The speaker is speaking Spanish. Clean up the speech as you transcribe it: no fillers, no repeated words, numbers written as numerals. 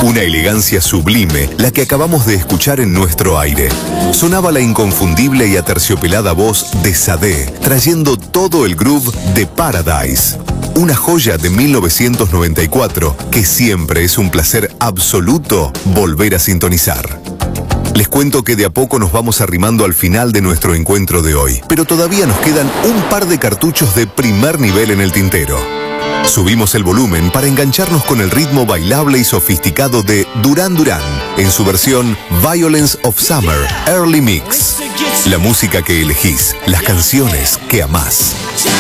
Una elegancia sublime, la que acabamos de escuchar en nuestro aire. Sonaba la inconfundible y aterciopelada voz de Sade, trayendo todo el groove de Paradise. Una joya de 1994 que siempre es un placer absoluto volver a sintonizar. Les cuento que de a poco nos vamos arrimando al final de nuestro encuentro de hoy, pero todavía nos quedan un par de cartuchos de primer nivel en el tintero. Subimos el volumen para engancharnos con el ritmo bailable y sofisticado de Duran Duran en su versión Violence of Summer Early Mix. La música que elegís, las canciones que amás.